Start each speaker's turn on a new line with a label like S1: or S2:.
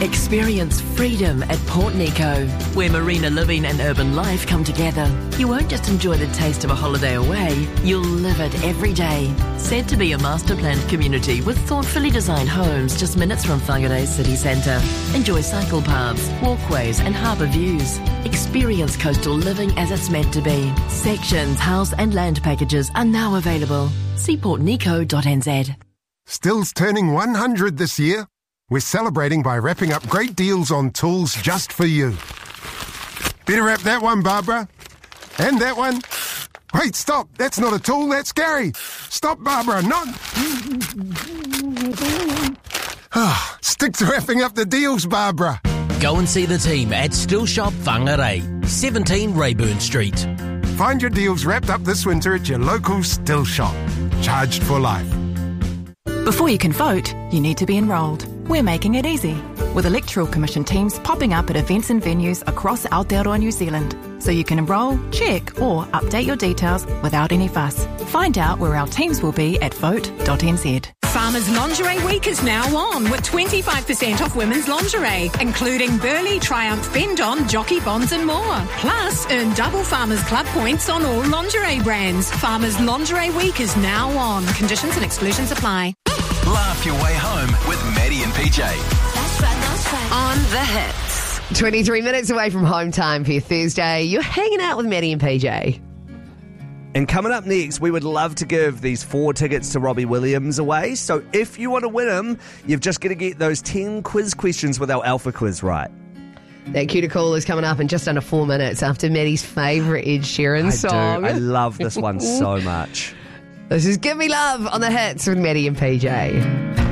S1: Experience freedom at Port Nico, where marina living and urban life come together. You won't just enjoy the taste of a holiday away, you'll live it every day. Said to be a master-planned community with thoughtfully designed homes just minutes from Whangarei city centre. Enjoy cycle paths, walkways and harbour views. Experience coastal living as it's meant to be. Sections, house and land packages are now available. See portnico.nz.
S2: Still's turning 100 this year. We're celebrating by wrapping up great deals on tools just for you. Better wrap that one, Barbara. And that one. Wait, stop. That's not a tool, that's Gary. Stop, Barbara, not... Stick to wrapping up the deals, Barbara.
S3: Go and see the team at Still Shop Whangarei, 17 Rayburn Street.
S2: Find your deals wrapped up this winter at your local Still Shop. Charged for life.
S4: Before you can vote, you need to be enrolled. We're making it easy, with Electoral Commission teams popping up at events and venues across Aotearoa, New Zealand, so you can enrol, check or update your details without any fuss. Find out where our teams will be at vote.nz.
S5: Farmers Lingerie Week is now on with 25% off women's lingerie, including Burley, Triumph, Bendon, Jockey Bonds and more. Plus, earn double Farmers Club points on all lingerie brands. Farmers Lingerie Week is now on. Conditions and exclusions apply.
S6: Laugh your way home with Maddie and PJ.
S7: That's right.
S5: On the hits.
S8: 23 minutes away from home time for your Thursday. You're hanging out with Maddie and PJ.
S9: And coming up next, we would love to give these 4 tickets to Robbie Williams away. So if you want to win them, you've just got to get those 10 quiz questions with our Alpha Quiz right.
S8: That cue to call is coming up in just under 4 minutes after Maddie's favourite Ed Sheeran song.
S9: I love this one so much.
S8: This is Give Me Love on the hits with Maddie and PJ.